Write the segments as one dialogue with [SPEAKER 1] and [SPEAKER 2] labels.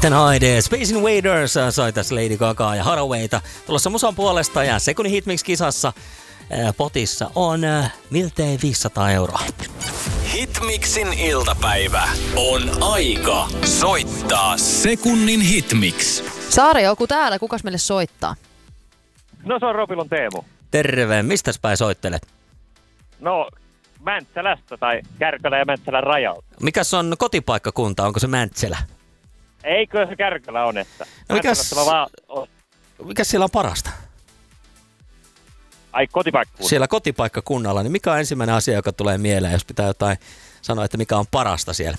[SPEAKER 1] Ethan Hyde, Space Invaders sai tässä Lady Gagaa ja Harawayta tulossa musan puolesta ja sekunnin Hitmix-kisassa potissa on miltei 500 euroa.
[SPEAKER 2] Hitmixin iltapäivä on aika soittaa sekunnin Hitmix.
[SPEAKER 3] Saari, joku täällä, kukas meille soittaa?
[SPEAKER 4] No se on Ropilon Teemu.
[SPEAKER 1] Terve, mistäs päin soittelet?
[SPEAKER 4] No Mäntsälästä tai Kärkölä ja Mäntsälän rajalta.
[SPEAKER 1] Mikäs on kotipaikkakunta, onko se Mäntsälä?
[SPEAKER 4] Eikö se Kärkölä on, että?
[SPEAKER 1] No mikäs siellä on parasta?
[SPEAKER 4] Ai kotipaikkakunta.
[SPEAKER 1] Siellä kotipaikkakunnalla, niin mikä on ensimmäinen asia, joka tulee mieleen, jos pitää jotain sanoa, että mikä on parasta siellä?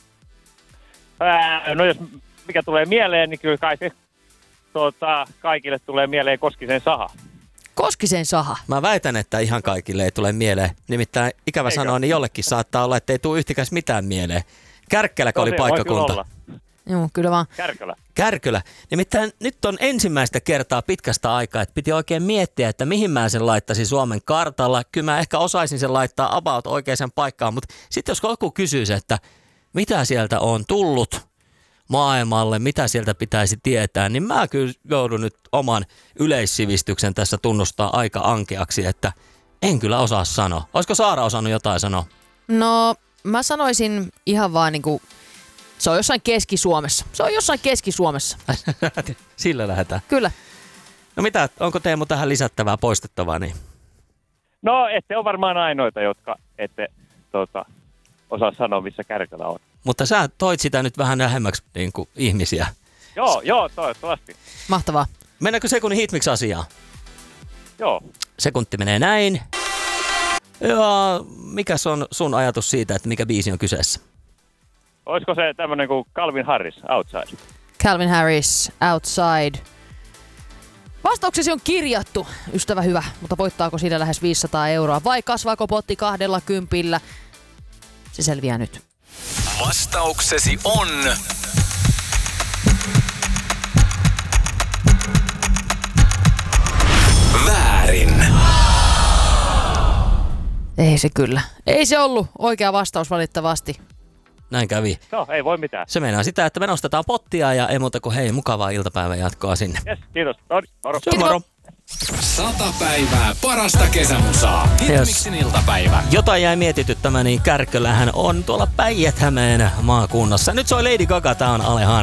[SPEAKER 4] No jos mikä tulee mieleen, niin kyllä kai se kaikille tulee mieleen Koskisen saha.
[SPEAKER 3] Koskisen saha?
[SPEAKER 1] Mä väitän, että ihan kaikille ei tule mieleen. Nimittäin ikävä sanoa, niin jollekin saattaa olla, että ei tule yhtikäs mitään mieleen. Kärkkäläkö oli paikkakunta?
[SPEAKER 3] Joo, kyllä vaan.
[SPEAKER 4] Kärkölä.
[SPEAKER 1] Nimittäin nyt on ensimmäistä kertaa pitkästä aikaa, että piti oikein miettiä, että mihin mä sen laittaisin Suomen kartalla. Kyllä mä ehkä osaisin sen laittaa about oikeaan paikkaan, mutta sitten jos joku kysyisi, että mitä sieltä on tullut maailmalle, mitä sieltä pitäisi tietää, niin mä kyllä joudun nyt oman yleissivistyksen tässä tunnustaa aika ankeaksi, että en kyllä osaa sanoa. Olisiko Saara osannut jotain sanoa?
[SPEAKER 3] No, mä sanoisin ihan vaan niinku, se on jossain Keski-Suomessa.
[SPEAKER 1] Sillä lähdetään.
[SPEAKER 3] Kyllä.
[SPEAKER 1] No mitä, onko Teemu tähän lisättävää, poistettavaa? Niin?
[SPEAKER 4] No ette ole varmaan ainoita, jotka ette osaa sanoa, missä Kärkölä on.
[SPEAKER 1] Mutta sä toit sitä nyt vähän lähemmäksi niin kuin ihmisiä.
[SPEAKER 4] Joo, toivottavasti.
[SPEAKER 3] Mahtavaa.
[SPEAKER 1] Mennäänkö sekunnin Hitmix-asiaan?
[SPEAKER 4] Joo.
[SPEAKER 1] Sekunti menee näin. Ja mikäs on sun ajatus siitä, että mikä biisi on kyseessä?
[SPEAKER 4] Olisiko se tämmönen kuin Calvin Harris, Outside?
[SPEAKER 3] Calvin Harris, Outside. Vastauksesi on kirjattu, ystävä hyvä, mutta voittaako siitä lähes 500 euroa vai kasvaako potti 20? Se selviää nyt.
[SPEAKER 2] Vastauksesi on väärin.
[SPEAKER 3] Ei se kyllä. Ei se ollut oikea vastaus valitettavasti.
[SPEAKER 1] Näin kävi.
[SPEAKER 4] No, ei voi mitään.
[SPEAKER 1] Se meinaa sitä, että me nostetaan pottia ja ei muuta kuin hei, mukavaa iltapäivän jatkoa sinne.
[SPEAKER 4] Yes, kiitos. Moro.
[SPEAKER 1] Moro.
[SPEAKER 2] 100 päivää parasta kesämusaa. Hitmixin iltapäivä.
[SPEAKER 1] Jotain jäi mietityttämään, niin Kärkölähän on tuolla Päijät-Hämeen maakunnassa. Nyt soi Lady Gaga, tää on Alejandro.